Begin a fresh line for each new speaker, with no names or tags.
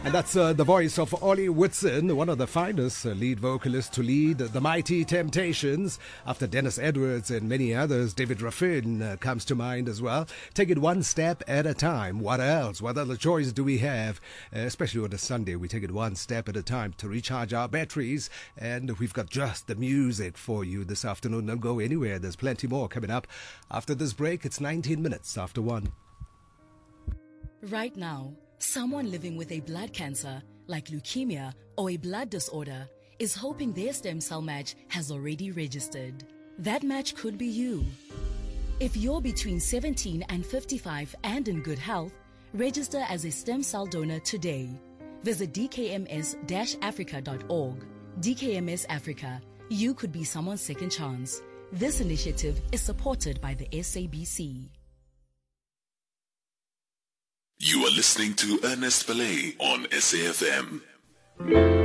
And that's the voice of Ollie Whitson, one of the finest lead vocalists to lead the Mighty Temptations. After Dennis Edwards and many others, David Ruffin comes to mind as well. Take it one step at a time. What else? What other choice do we have? Especially on a Sunday, we take it one step at a time to recharge our batteries. And we've got just the music for you this afternoon. Don't go anywhere. There's plenty more coming up. After this break, it's 19 minutes after 1.
Right now, someone living with a blood cancer, like leukemia or a blood disorder, is hoping their stem cell match has already registered. That match could be you. If you're between 17 and 55 and in good health, register as a stem cell donor today. Visit dkms-africa.org. DKMS Africa. You could be someone's second chance. This initiative is supported by the SABC.
You are listening to Ernest Belay on SAFM.